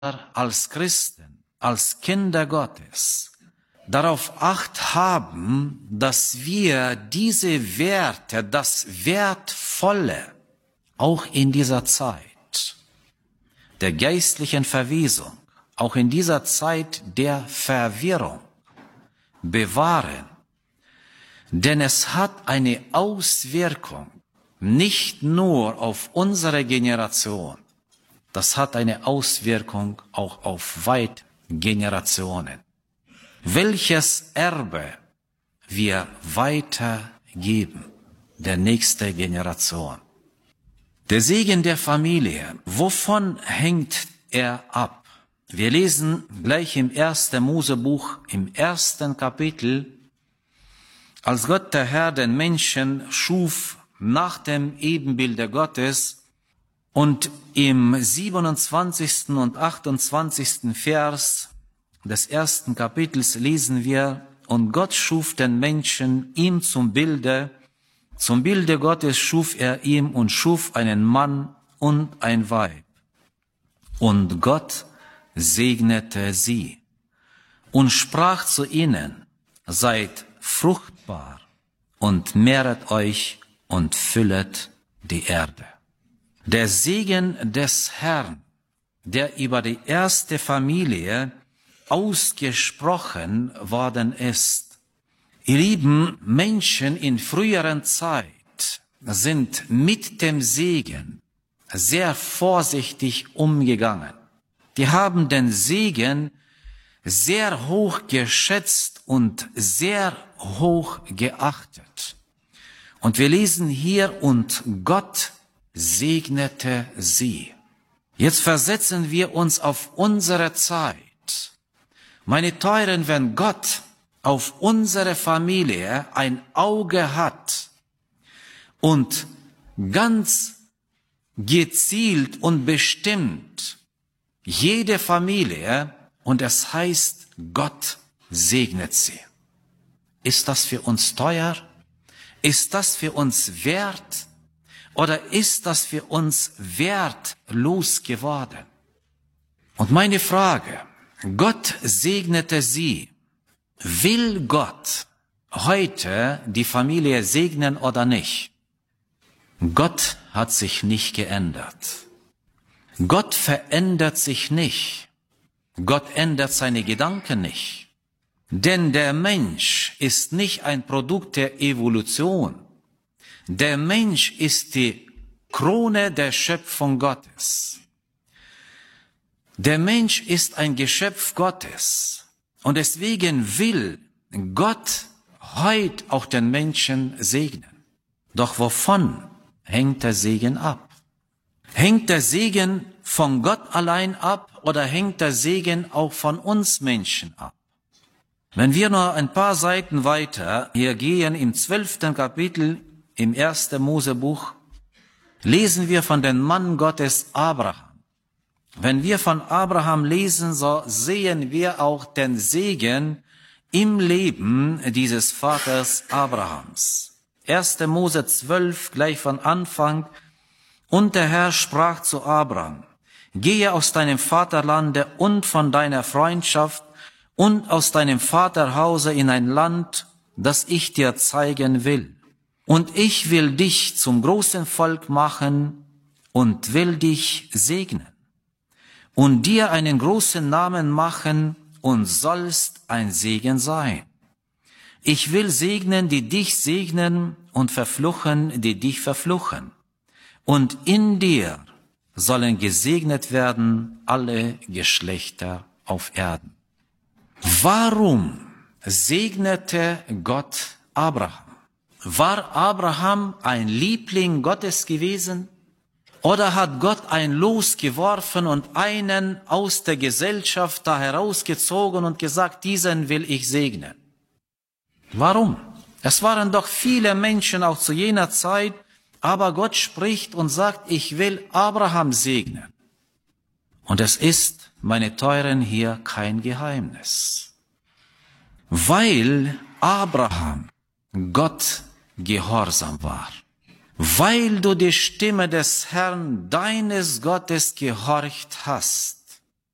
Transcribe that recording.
als Christen, als Kinder Gottes darauf Acht haben, dass wir diese Werte, das Wertvolle, auch in dieser Zeit der geistlichen Verwesung, auch in dieser Zeit der Verwirrung bewahren. Denn es hat eine Auswirkung nicht nur auf unsere Generation, das hat eine Auswirkung auch auf weit Generationen. Welches Erbe wir weitergeben der nächsten Generation. Der Segen der Familie, wovon hängt er ab? Wir lesen gleich im 1. Mosebuch, im 1. Kapitel, als Gott der Herr den Menschen schuf nach dem Ebenbilde Gottes, und im 27. und 28. Vers des 1. Kapitels lesen wir, und Gott schuf den Menschen ihm zum Bilde Gottes schuf er ihm und schuf einen Mann und ein Weib. Und Gott segnete sie und sprach zu ihnen, seid fruchtbar und mehret euch und füllet die Erde. Der Segen des Herrn, der über die erste Familie ausgesprochen worden ist. Ihr lieben Menschen in früheren Zeit sind mit dem Segen sehr vorsichtig umgegangen. Die haben den Segen sehr hoch geschätzt und sehr hoch geachtet. Und wir lesen hier, und Gott segnete sie. Jetzt versetzen wir uns auf unsere Zeit. Meine Teuren, wenn Gott auf unsere Familie ein Auge hat und ganz gezielt und bestimmt jede Familie, und es heißt, Gott segnet sie. Ist das für uns teuer? Ist das für uns wert? Oder ist das für uns wertlos geworden? Und meine Frage, Gott segnete sie. Will Gott heute die Familie segnen oder nicht? Gott hat sich nicht geändert. Gott verändert sich nicht. Gott ändert seine Gedanken nicht. Denn der Mensch ist nicht ein Produkt der Evolution. Der Mensch ist die Krone der Schöpfung Gottes. Der Mensch ist ein Geschöpf Gottes. Und deswegen will Gott heute auch den Menschen segnen. Doch wovon hängt der Segen ab? Hängt der Segen von Gott allein ab oder hängt der Segen auch von uns Menschen ab? Wenn wir nur ein paar Seiten weiter hier gehen, im 12. Kapitel, im 1. Mosebuch, lesen wir von dem Mann Gottes Abraham. Wenn wir von Abraham lesen, so sehen wir auch den Segen im Leben dieses Vaters Abrahams. 1. Mose 12, gleich von Anfang. Und der Herr sprach zu Abraham, gehe aus deinem Vaterlande und von deiner Freundschaft und aus deinem Vaterhause in ein Land, das ich dir zeigen will. Und ich will dich zum großen Volk machen und will dich segnen und dir einen großen Namen machen und sollst ein Segen sein. Ich will segnen, die dich segnen, und verfluchen, die dich verfluchen. Und in dir sollen gesegnet werden alle Geschlechter auf Erden. Warum segnete Gott Abraham? War Abraham ein Liebling Gottes gewesen? Oder hat Gott ein Los geworfen und einen aus der Gesellschaft da herausgezogen und gesagt, diesen will ich segnen? Warum? Es waren doch viele Menschen auch zu jener Zeit, aber Gott spricht und sagt, ich will Abraham segnen. Und es ist, meine Teuren, hier kein Geheimnis. Weil Abraham Gott gehorsam war. Weil du die Stimme des Herrn, deines Gottes, gehorcht hast.